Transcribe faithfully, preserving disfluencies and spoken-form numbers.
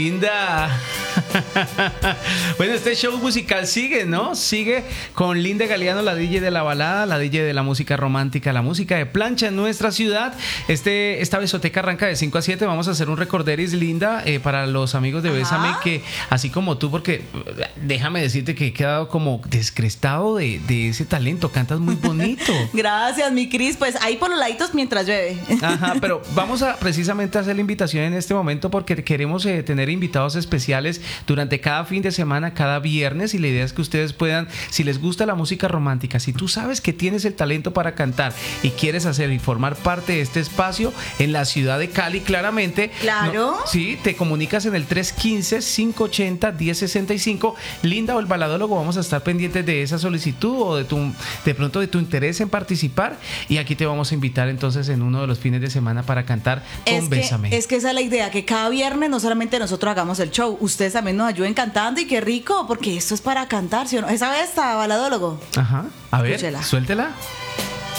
Linda. Bueno, este show musical sigue, ¿no? Sigue con Linda Galeano, la D J de la balada, la D J de la música romántica, la música de plancha en nuestra ciudad. Este, esta besoteca arranca de cinco a siete. Vamos a hacer un recorderis, Linda, eh, para los amigos de Bésame, que así como tú, porque déjame decirte que he quedado como descrestado de, de ese talento. Cantas muy bonito. Gracias, mi Cris. Pues ahí por los laditos mientras llueve. Ajá, pero vamos a precisamente hacer la invitación en este momento porque queremos eh, tener invitados especiales durante cada fin de semana, cada viernes, y la idea es que ustedes puedan, si les gusta la música romántica, si tú sabes que tienes el talento para cantar y quieres hacer y formar parte de este espacio en la ciudad de Cali, claramente, claro, no, sí, te comunicas en el tres uno cinco, cinco ocho cero, uno cero seis cinco. Linda o el baladólogo, vamos a estar pendientes de esa solicitud o de tu, de pronto de tu interés en participar, y aquí te vamos a invitar entonces en uno de los fines de semana para cantar con es que, Bésame. Es que esa es la idea, que cada viernes no solamente nosotros hagamos el show, ustedes también nos ayuden cantando, y qué rico, porque esto es para cantar, ¿sí o no? ¿Esa vez está, baladólogo? Ajá, a ver, Escúchela. suéltela.